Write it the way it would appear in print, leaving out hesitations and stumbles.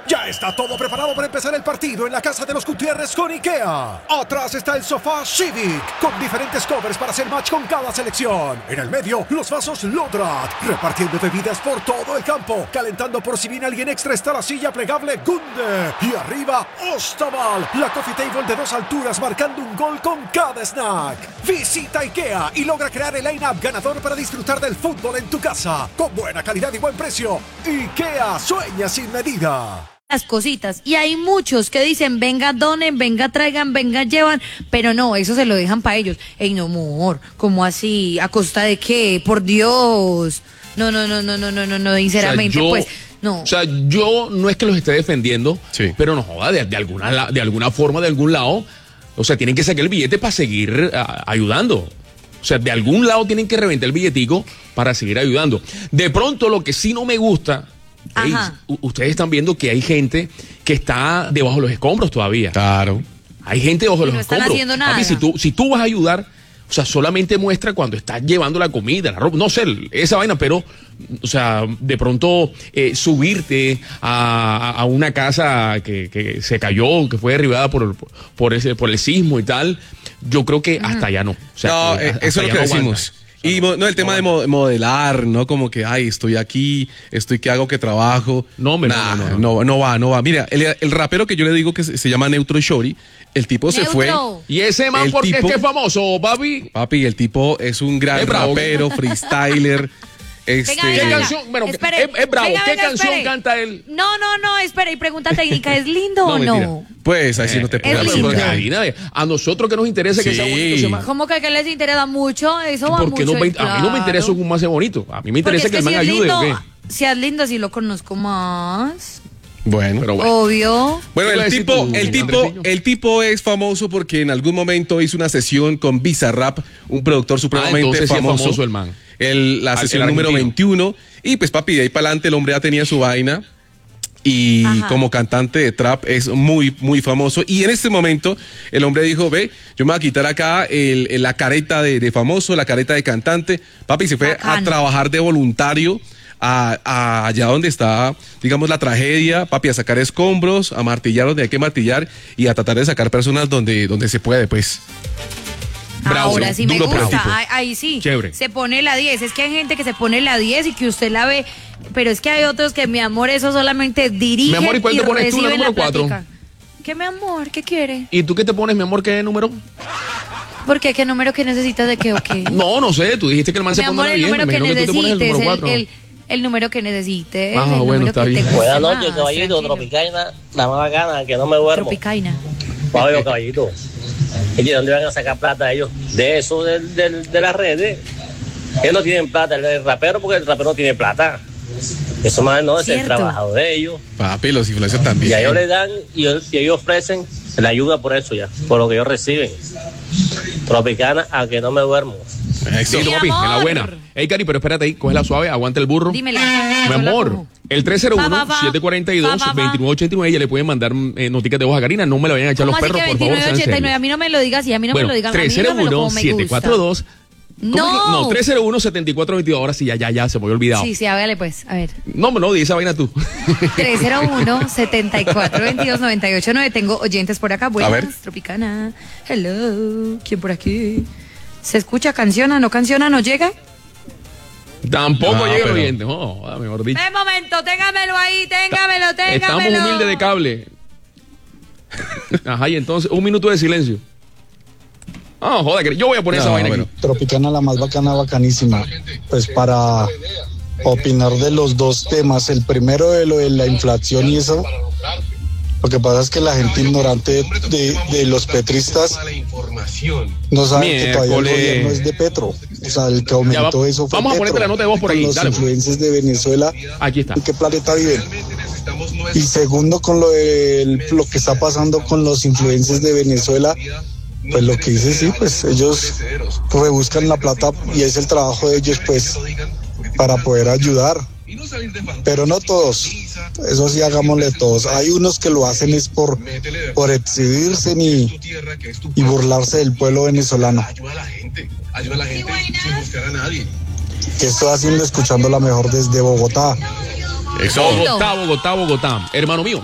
Ya está todo preparado para empezar el partido en la casa de los Gutiérrez con IKEA. Atrás está el sofá Civic, con diferentes covers para hacer match con cada selección. En el medio, los vasos Lodrat, repartiendo bebidas por todo el campo. Calentando por si viene alguien extra está la silla plegable Gunde. Y arriba, Ostaval, la coffee table de 2 alturas marcando un gol con cada snack. Visita IKEA y logra crear el line-up ganador para disfrutar del fútbol en tu casa. Con buena calidad y buen precio. IKEA, sueña sin medida. Las cositas, y hay muchos que dicen venga donen, venga traigan, venga llevan, pero no, eso se lo dejan para ellos. Ey, no, amor, ¿cómo así? ¿A costa de qué? Por Dios. No, sinceramente, o sea, pues no. O sea, yo no es que los esté defendiendo, sí, pero no joda, de alguna forma, de algún lado, o sea, tienen que sacar el billete para seguir ayudando. O sea, de algún lado tienen que reventar el billetico para seguir ayudando. De pronto, lo que sí no me gusta, ustedes están viendo que hay gente que está debajo de los escombros todavía. Claro. Hay gente debajo de los escombros. No están haciendo nada. Papi, si tú vas a ayudar, o sea, solamente muestra cuando estás llevando la comida, la ropa, no sé, esa vaina, pero, o sea, de pronto subirte a una casa que se cayó, que fue derribada por el sismo y tal, yo creo que hasta allá no. O sea, no, eso es lo que decimos. Y no, el tema de modelar, ¿no? Como que, ay, estoy aquí, ¿qué hago, qué trabajo? No va. Mira, el rapero que yo le digo que se llama Neutro Shorty, el tipo se fue. ¿Y ese man por qué es que es famoso, papi? Papi, el tipo es un gran rapero, freestyler. ¿Qué canción? Bueno, es bravo. ¿Qué canción canta él? No, espera, y pregunta técnica, ¿es lindo o no? Pues así no te puedo decir. A nosotros que nos interesa que sea bonito. ¿Cómo que les interesa mucho? Eso va mucho. A mí no me interesa un más bonito. A mí me interesa que el man ayude. Si es lindo, si lo conozco más. Bueno, pero obvio. Bueno, el tipo es famoso porque en algún momento hizo una sesión con Bizarrap, un productor supremamente famoso. Sí, famoso el man. La sesión número 21. Y pues papi, de ahí para adelante el hombre ya tenía su vaina. Y como cantante de trap es muy, muy famoso. Y en este momento el hombre dijo, ve, yo me voy a quitar acá la careta de famoso, la careta de cantante. Papi, se fue a trabajar de voluntario allá donde está, digamos, la tragedia, papi, a sacar escombros, a martillar donde hay que martillar y a tratar de sacar personas donde se puede, pues. Bravo, ahora sí me gusta, ahí sí. Chévere. Se pone la 10, es que hay gente que se pone la 10 y que usted la ve, pero es que hay otros que, mi amor, eso solamente dirige. Mi amor, ¿y cuál te pones tú, la número 4? ¿Qué, mi amor? ¿Qué quiere? ¿Y tú qué te pones, mi amor, qué número? ¿Por qué? ¿Qué número que necesitas de qué o qué? No sé, tú dijiste que el man se pone la 10. Mi amor, el número que necesites, el número que necesites. Bueno, está bien. Buenas noches, caballito, Tropicaina, la más bacana, que no me duermo. Tropicaina. Pablo, caballito. ¿Y de dónde van a sacar plata ellos? De eso, de las redes. Ellos no tienen plata, el rapero, porque el rapero no tiene plata. Eso más no es el trabajo de ellos. Papi, los influencers también. Y a ellos le dan, y ellos ofrecen la ayuda por eso ya, por lo que ellos reciben. Tropicana, a que no me duermo. Éxito, papi, en la buena. Ey, Cari, pero espérate ahí, coge la suave, aguanta el burro. Dímela. Mi amor, el 301-742-2989, ya le pueden mandar noticas de voz a Karina, no me lo vayan a echar los perros, por favor. 2989, a mí no me lo digas, y a mí no me lo digan. 301-742. No, 301-7422. Ahora sí, ya, se me había olvidado. Sí, hágale pues, a ver. No, di esa vaina tú. 301-7422-989. Tengo oyentes por acá. Buenas, Tropicana. Hello. ¿Quién por aquí? ¿Se escucha? ¿Canciona? ¿No canciona? ¿No llega? Tampoco llega el oyente. Mejor dicho. Un momento, téngamelo ahí, téngamelo. Estamos humildes de cable. Ajá, y entonces, un minuto de silencio. Joder, yo voy a poner esa vaina aquí. Tropicana, la más bacana, bacanísima. Pues para opinar de los dos temas. El primero de lo de la inflación y eso. Lo que pasa es que la gente ignorante de los petristas no sabe que todavía el gobierno es de Petro. O sea, el que aumentó eso fue Vamos a ponerte la nota de voz por ahí. Los influencers de Venezuela. Aquí está. ¿En qué planeta viven? Y segundo, con lo que está pasando con los influencers de Venezuela. Pues lo que dice, sí, pues ellos rebuscan la plata y es el trabajo de ellos, pues, para poder ayudar. Pero no todos, eso sí, hagámosle todos. Hay unos que lo hacen es por exhibirse y burlarse del pueblo venezolano. Ayuda a la gente sin buscar a nadie. ¿Qué estoy haciendo? Escuchando la mejor desde Bogotá. Bogotá, hermano mío.